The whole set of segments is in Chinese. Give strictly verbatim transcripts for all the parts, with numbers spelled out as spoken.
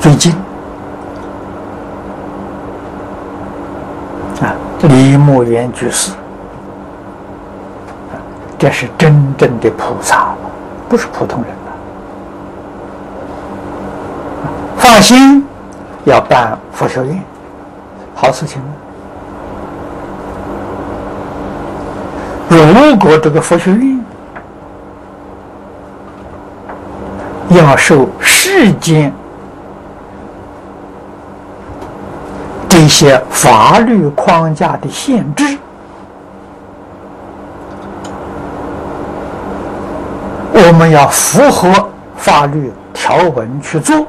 最近啊，李牧原居士，这是真正的菩萨，不是普通人了。发心要办佛学院，好事情啊！如果这个佛学院要受世间这些法律框架的限制，我们要符合法律条文去做。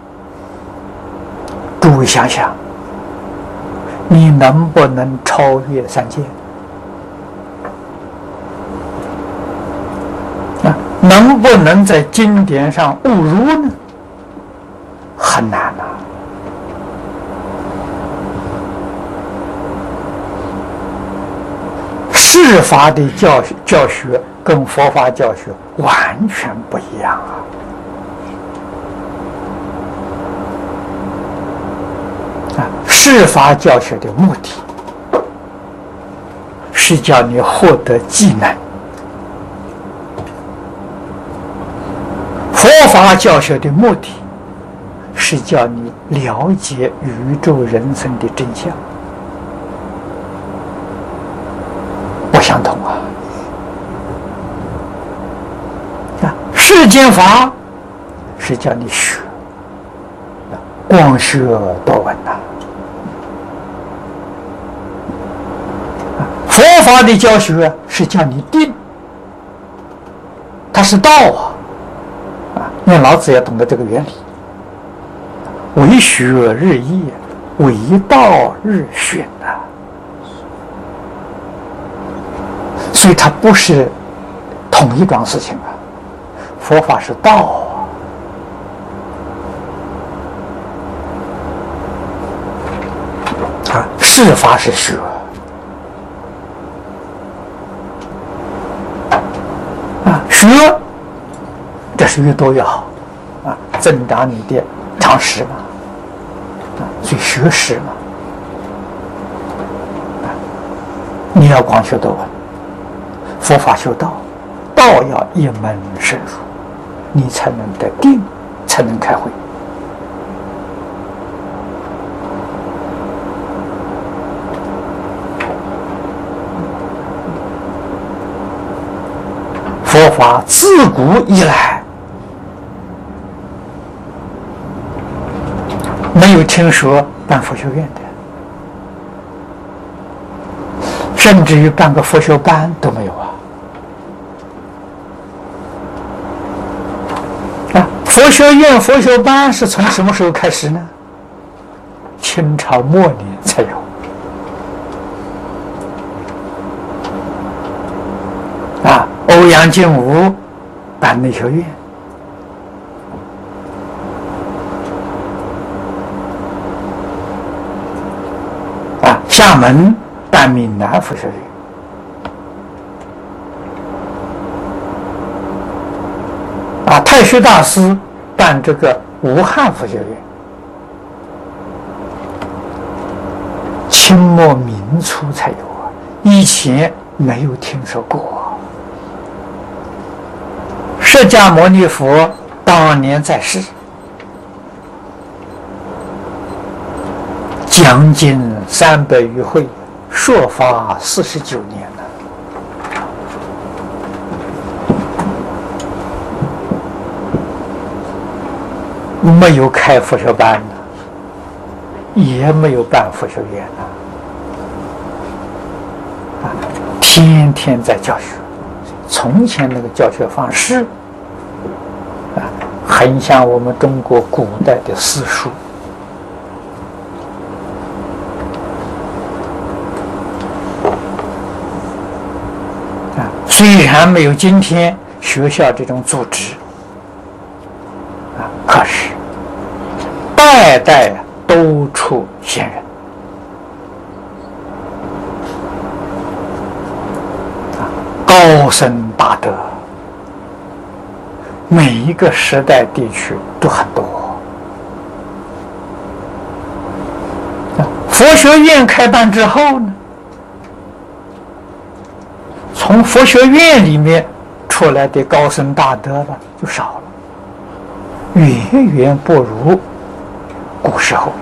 诸位想想，你能不能超越三界？啊，能不能在经典上误入呢？很难啊。世法的教学教学跟佛法教学完全不一样啊！啊，世法教学的目的是叫你获得技能，佛法教学的目的是叫你了解宇宙人生的真相。不相同啊！啊，世间法是叫你学，光学多闻呐。啊，佛法的教学是叫你定，它是道啊！啊，念老子也懂得这个原理。为学日益，为道日训啊！所以它不是同一桩事情啊，佛法是道啊，啊，世法是学啊，学这是越多越好啊，增长你的常识嘛，啊，所以学识嘛，啊，你要光学多闻。佛法修道，道要一门深入，你才能得定，才能开慧。佛法自古以来没有听说办佛学院的，甚至于办个佛学班都没有啊！啊，佛学院、佛学班是从什么时候开始呢？清朝末年才有。啊，欧阳靖武办内学院，啊，厦门办闽南佛学院。啊，太虚大师办这个武汉佛学院，清末民初才有啊，以前没有听说过。释迦牟尼佛当年在世，将近三百余会，说法四十九年了。没有开佛学班呢，也没有办佛学院呢，啊，天天在教学。从前那个教学方式，啊，很像我们中国古代的私塾。啊，虽然没有今天学校这种组织，啊，可是代代都出贤人，啊，高僧大德，每一个时代地区都很多。 佛学院开办之后呢，从佛学院里面出来的高僧大德呢就少了，远远不如古时候。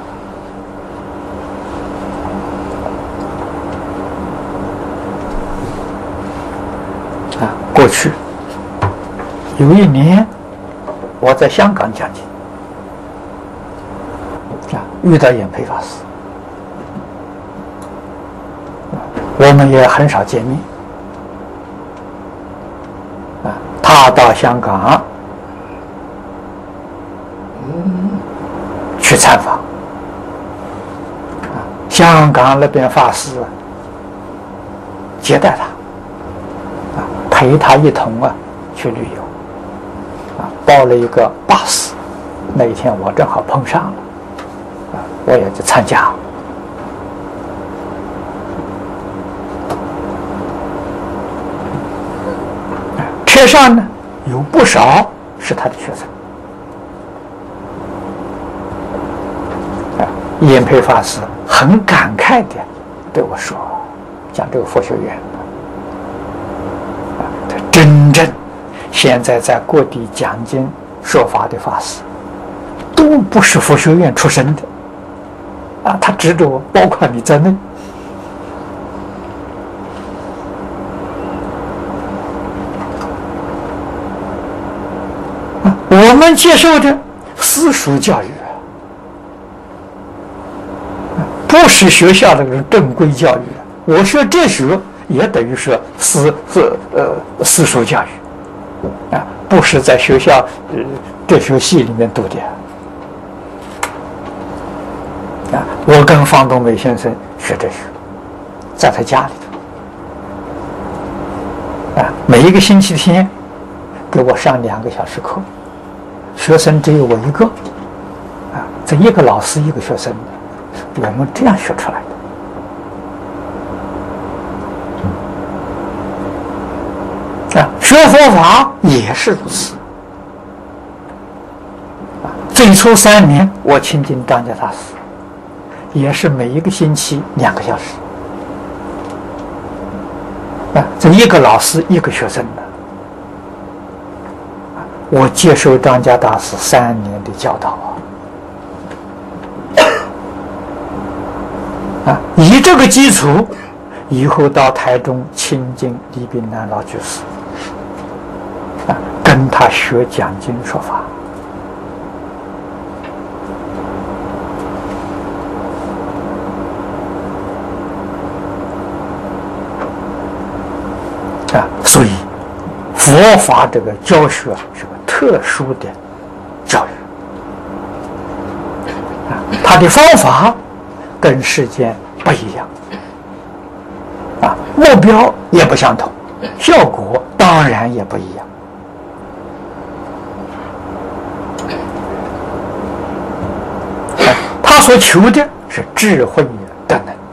啊，过去有一年我在香港讲经，啊，遇到演培法师，我们也很少见面。啊，他到香港去参访，啊，香港那边法师接待他。陪他一同啊去旅游，啊，报了一个巴士，那一天我正好碰上了，啊，我也去参加。车上呢有不少是他的学生，啊，演培法师很感慨的对我说，讲这个佛学院。真正现在在各地讲经说法的法师，都不是佛学院出身的，啊，他指着我，包括你在内。啊，我们接受的私塾教育，不是学校的正规教育。我学哲学也等于是私私呃私塾教育，啊，不是在学校呃哲学系里面读的。啊，我跟方东美先生学哲学，在他家里头，啊，每一个星期天给我上两个小时课，学生只有我一个，啊，这一个老师一个学生，我们这样学出来的。啊，学佛法也是如此。啊，最初三年我亲近张家大师，也是每一个星期两个小时。啊，这一个老师一个学生的。啊，我接受张家大师三年的教导啊。啊，以这个基础，以后到台中亲近李炳南老居士。啊，跟他学讲经说法，啊，所以佛法这个教学是个特殊的教育，啊，它的方法跟世间不一样，啊，目标也不相同，效果当然也不一样。他所求的是智慧